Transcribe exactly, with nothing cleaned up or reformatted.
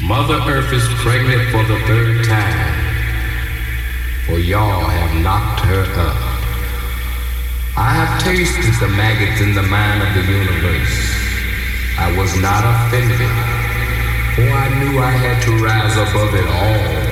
Mother Earth is pregnant for the third time, for y'all have locked her up. I have tasted the maggots in the mind of the universe. I was not offended, for I knew I had to rise above it all.